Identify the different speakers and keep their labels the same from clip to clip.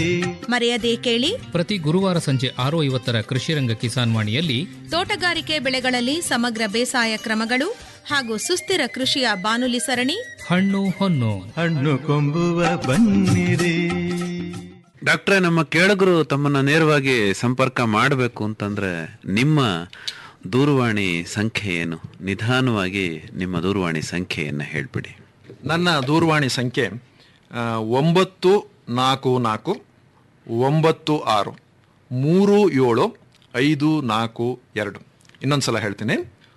Speaker 1: ಮರೆಯದೇ ಕೇಳಿ
Speaker 2: ಪ್ರತಿ ಗುರುವಾರ ಸಂಜೆ 6:50 ಕೃಷಿರಂಗ ಕಿಸಾನ್ ವಾಣಿಯಲ್ಲಿ
Speaker 1: ತೋಟಗಾರಿಕೆ ಬೆಳೆಗಳಲ್ಲಿ ಸಮಗ್ರ ಬೇಸಾಯ ಕ್ರಮಗಳು ಹಾಗೂ ಸುಸ್ಥಿರ ಕೃಷಿಯ ಬಾನುಲಿ ಸರಣಿ
Speaker 2: ಹಣ್ಣು ಹೊನ್ನು.
Speaker 3: ಹಣ್ಣು ಕೊಂಬುವ ಬನ್ನಿರಿ.
Speaker 4: ಡಾಕ್ಟ್ರೇ, ನಮ್ಮ ಕೇಳುಗರು ತಮ್ಮನ್ನ ನೇರವಾಗಿ ಸಂಪರ್ಕ ಮಾಡಬೇಕು ಅಂತಂದ್ರೆ ನಿಮ್ಮ ದೂರವಾಣಿ ಸಂಖ್ಯೆ ಏನು? ನಿಧಾನವಾಗಿ ನಿಮ್ಮ ದೂರವಾಣಿ ಸಂಖ್ಯೆಯನ್ನು ಹೇಳ್ಬಿಡಿ.
Speaker 5: ನನ್ನ ದೂರವಾಣಿ ಸಂಖ್ಯೆ 944 96 37 542. ಇನ್ನೊಂದು ಸಲ ಹೇಳ್ತೀನಿ,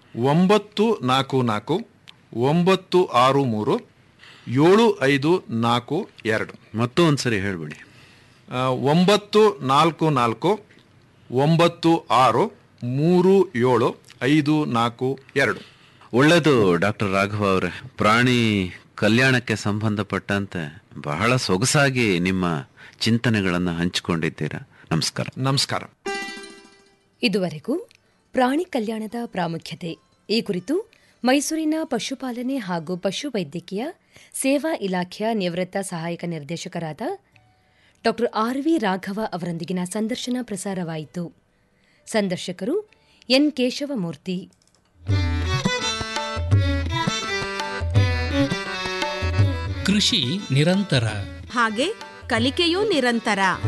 Speaker 5: 944 963 7542.
Speaker 4: ಮತ್ತೂ ಒಂದ್ಸರಿ ಹೇಳ್ಬಿಡಿ.
Speaker 5: 944 96 37 542.
Speaker 4: ಒಳ್ಳೆಯದು ಡಾಕ್ಟರ್ ರಾಘವ ಅವರೇ. ಪ್ರಾಣಿ ಕಲ್ಯಾಣಕ್ಕೆ ಸಂಬಂಧಪಟ್ಟಂತೆ ಬಹಳ ಸೊಗಸಾಗಿ ನಿಮ್ಮ ಚಿಂತನೆಗಳನ್ನು ಹಂಚಿಕೊಂಡಿದ್ದೀರಾ. ನಮಸ್ಕಾರ.
Speaker 5: ನಮಸ್ಕಾರ.
Speaker 6: ಇದುವರೆಗೂ ಪ್ರಾಣಿ ಕಲ್ಯಾಣದ ಪ್ರಾಮುಖ್ಯತೆ ಈ ಕುರಿತು ಮೈಸೂರಿನ ಪಶುಪಾಲನೆ ಹಾಗೂ ಪಶುವೈದ್ಯಕೀಯ ಸೇವಾ ಇಲಾಖೆಯ ನಿವೃತ್ತ ಸಹಾಯಕ ನಿರ್ದೇಶಕರಾದ ಡಾ ಆರ್.ವಿ. ರಾಘವ ಅವರೊಂದಿಗಿನ ಸಂದರ್ಶನ ಪ್ರಸಾರವಾಯಿತು. ಸಂದರ್ಶಕರು ಎನ್. ಕೇಶವಮೂರ್ತಿ.
Speaker 2: ಕೃಷಿ ನಿರಂತರ,
Speaker 1: ಹಾಗೆ ಕಲಿಕೆಯೂ ನಿರಂತರ.